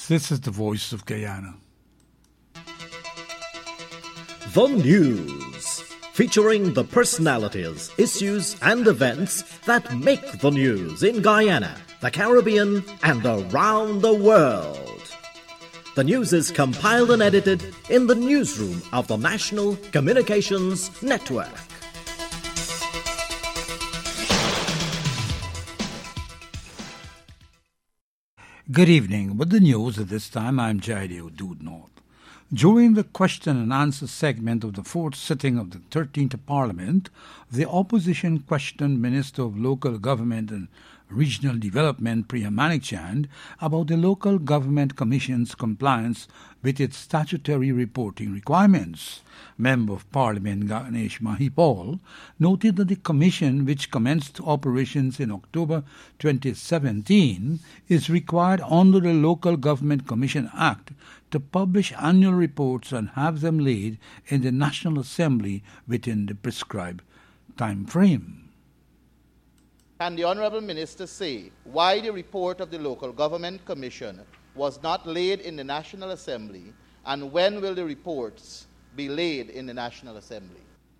This is the voice of Guyana. The News, featuring the personalities, issues and events that make the news in Guyana, the Caribbean and around the world. The news is compiled and edited in the newsroom of the National Communications Network. Good evening. With the news at this time, I'm Jaidev Dudnath. During the question and answer segment of the fourth sitting of the 13th Parliament, the opposition questioned Minister of Local Government and Regional Development Priya Manikchand about the Local Government Commission's compliance with its statutory reporting requirements. Member of Parliament Ganesh Mahipal noted that the Commission, which commenced operations in October 2017, is required under the Local Government Commission Act to publish annual reports and have them laid in the National Assembly within the prescribed time frame. Can the Honourable Minister say why the report of the Local Government Commission was not laid in the National Assembly, and when will the reports be laid in the National Assembly?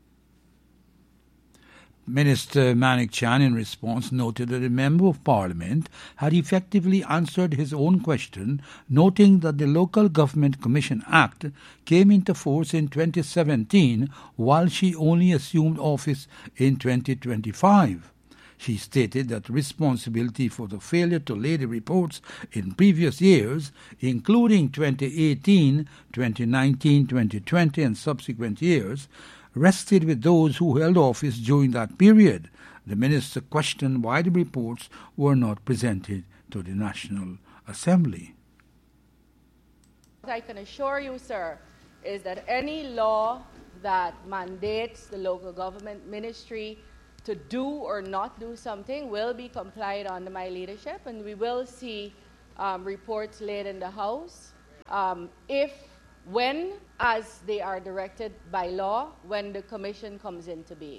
Minister Manikchand, in response, noted that the Member of Parliament had effectively answered his own question, noting that the Local Government Commission Act came into force in 2017 while she only assumed office in 2025. She stated that responsibility for the failure to lay the reports in previous years, including 2018, 2019, 2020 and subsequent years, rested with those who held office during that period. The minister questioned why the reports were not presented to the National Assembly. What I can assure you, sir, is that any law that mandates the local government ministry to do or not do something will be complied under my leadership, and we will see reports laid in the House when, as they are directed by law, when the Commission comes into being.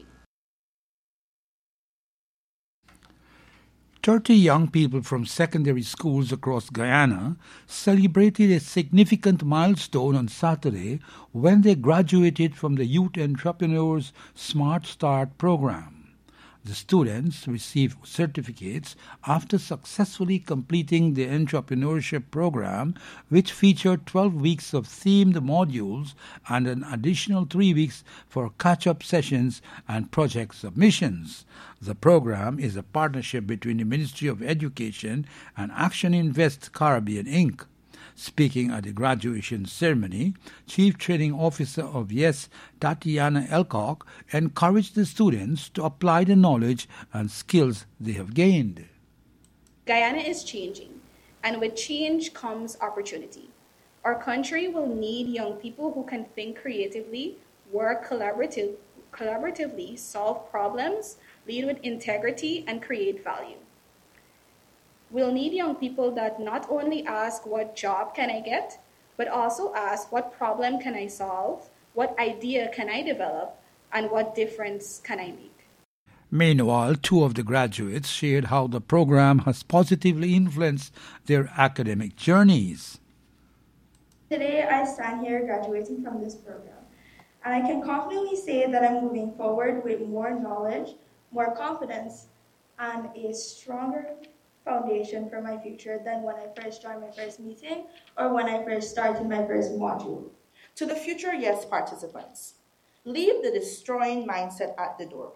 30 young people from secondary schools across Guyana celebrated a significant milestone on Saturday when they graduated from the Youth Entrepreneurs Smart Start program. The students received certificates after successfully completing the entrepreneurship program, which featured 12 weeks of themed modules and an additional 3 weeks for catch-up sessions and project submissions. The program is a partnership between the Ministry of Education and Action Invest Caribbean, Inc. Speaking at the graduation ceremony, Chief Training Officer of YES, Tatiana Elcock, encouraged the students to apply the knowledge and skills they have gained. Guyana is changing, and with change comes opportunity. Our country will need young people who can think creatively, work collaboratively, solve problems, lead with integrity, and create value. We'll need young people that not only ask what job can I get, but also ask what problem can I solve, what idea can I develop, and what difference can I make. Meanwhile, 2 of the graduates shared how the program has positively influenced their academic journeys. Today I stand here graduating from this program, and I can confidently say that I'm moving forward with more knowledge, more confidence, and a stronger foundation for my future than when I first joined my first meeting or when I first started my first module. To the future YES participants, leave the destroying mindset at the door.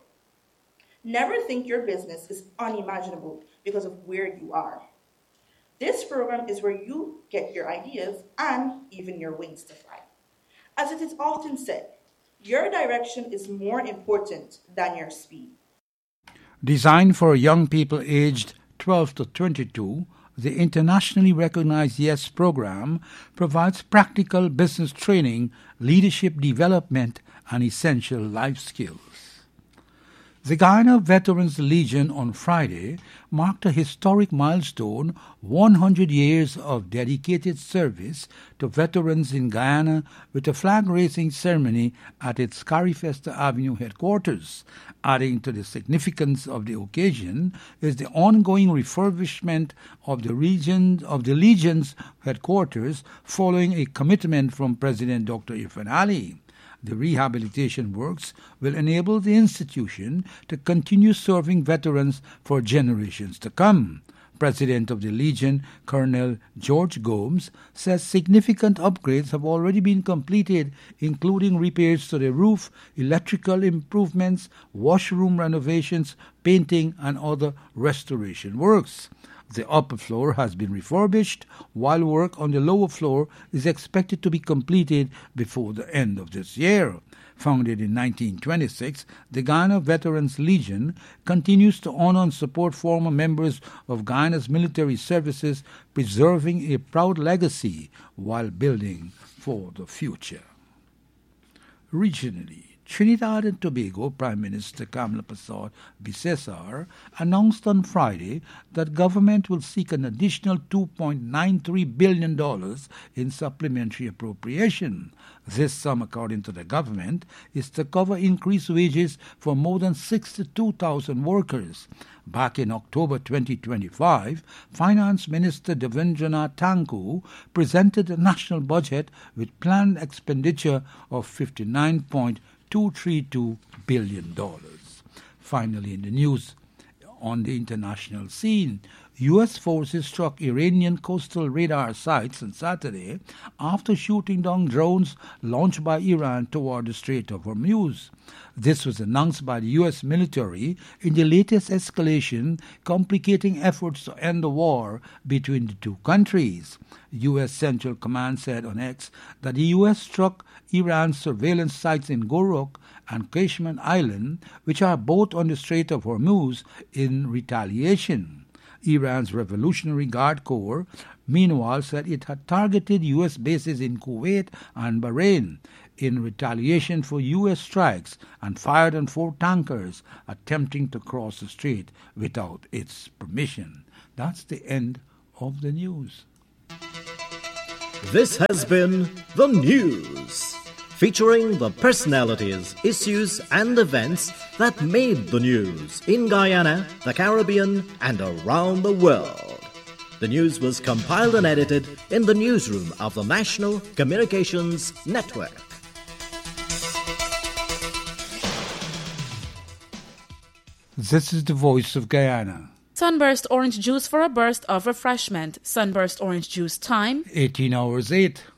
Never think your business is unimaginable because of where you are. This program is where you get your ideas and even your wings to fly. As it is often said, your direction is more important than your speed. Designed for young people aged 12 to 22, the internationally recognized YES program provides practical business training, leadership development, and essential life skills. The Guyana Veterans Legion on Friday marked a historic milestone, 100 years of dedicated service to veterans in Guyana with a flag-raising ceremony at its Carifesta Avenue headquarters. Adding to the significance of the occasion is the ongoing refurbishment of the Legion's headquarters following a commitment from President Dr. Irfaan Ali. The rehabilitation works will enable the institution to continue serving veterans for generations to come. President of the Legion, Colonel George Gomes, says significant upgrades have already been completed, including repairs to the roof, electrical improvements, washroom renovations, painting, and other restoration works. The upper floor has been refurbished, while work on the lower floor is expected to be completed before the end of this year. Founded in 1926, the Guyana Veterans Legion continues to honor and support former members of Guyana's military services, preserving a proud legacy while building for the future. Regionally, Trinidad and Tobago Prime Minister Kamla Persad Bissessar announced on Friday that government will seek an additional $2.93 billion in supplementary appropriation. This sum, according to the government, is to cover increased wages for more than 62,000 workers. Back in October 2025, Finance Minister Devendranath Tangku presented the national budget with planned expenditure of $59.232 billion. Finally, in the news on the international scene, U.S. forces struck Iranian coastal radar sites on Saturday after shooting down drones launched by Iran toward the Strait of Hormuz. This was announced by the U.S. military in the latest escalation, complicating efforts to end the war between the two countries. U.S. Central Command said on X that the U.S. struck Iran's surveillance sites in Gorok and Cashman Island, which are both on the Strait of Hormuz, in retaliation. Iran's Revolutionary Guard Corps, meanwhile, said it had targeted U.S. bases in Kuwait and Bahrain in retaliation for U.S. strikes and fired on 4 tankers attempting to cross the strait without its permission. That's the end of the news. This has been The News, featuring the personalities, issues, and events that made the news in Guyana, the Caribbean, and around the world. The news was compiled and edited in the newsroom of the National Communications Network. This is the voice of Guyana. Sunburst orange juice for a burst of refreshment. Sunburst orange juice time 18 hours 8.